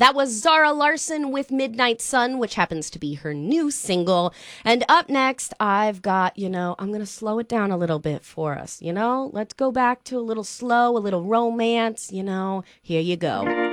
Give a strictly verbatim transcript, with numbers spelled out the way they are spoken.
That was Zara Larson with Midnight Sun, which happens to be her new single. And up next, I've got, you know, I'm going to slow it down a little bit for us, you know? Let's go back to a little slow, a little romance, you know? Here you go.